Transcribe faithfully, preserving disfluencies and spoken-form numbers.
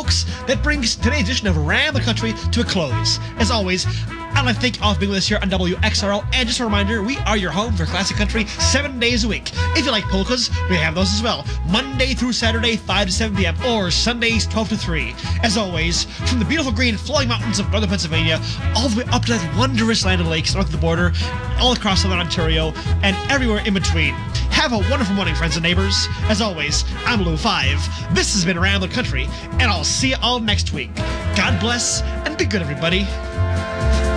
folks, that brings today's edition of Around the Country to a close. As always, I'd like to thank you all for being with us here on W X R L, and just a reminder, we are your home for classic country seven days a week. If you like polkas, we have those as well, Monday through Saturday, five to seven p.m., or Sundays, twelve to three. As always, from the beautiful green flowing mountains of northern Pennsylvania, all the way up to that wondrous land of lakes north of the border, all across southern Ontario, and everywhere in between. Have a wonderful morning, friends and neighbors. As always, I'm Lou Five. This has been Around the Country, and I'll see you all next week. God bless, and be good, everybody.